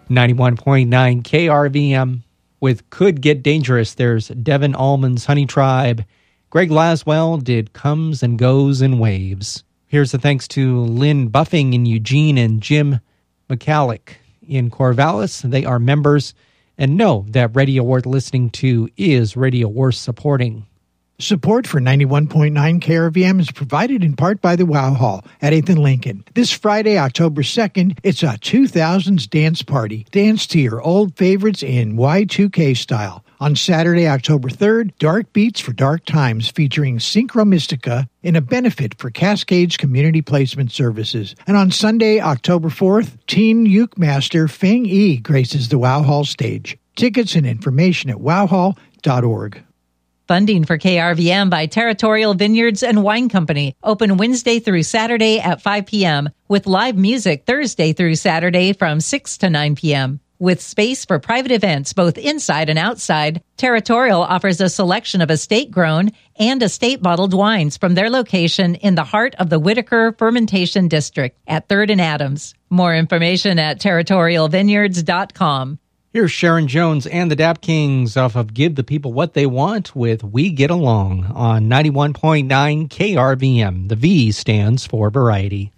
91.9 KRVM. With Could Get Dangerous, there's Devin Allman's Honey Tribe. Greg Laswell did Comes and Goes in Waves. Here's a thanks to Lynn Buffing in Eugene and Jim McCallick in Corvallis. They are members and know that radio worth listening to is radio worth supporting. Support for 91.9 KRVM is provided in part by the Wow Hall at 8th and Lincoln. This Friday, October 2nd, it's a 2000s dance party. Dance to your old favorites in Y2K style. On Saturday, October 3rd, Dark Beats for Dark Times featuring Synchro Mystica in a benefit for Cascades Community Placement Services. And on Sunday, October 4th, teen uke master Feng Yi graces the Wow Hall stage. Tickets and information at wowhall.org. Funding for KRVM by Territorial Vineyards and Wine Company. Open Wednesday through Saturday at 5 p.m. with live music Thursday through Saturday from 6 to 9 p.m. With space for private events both inside and outside, Territorial offers a selection of estate-grown and estate-bottled wines from their location in the heart of the Whitaker Fermentation District at 3rd and Adams. More information at territorialvineyards.com. Here's Sharon Jones and the Dap Kings off of Give the People What They Want with We Get Along on 91.9 KRVM. The V stands for variety.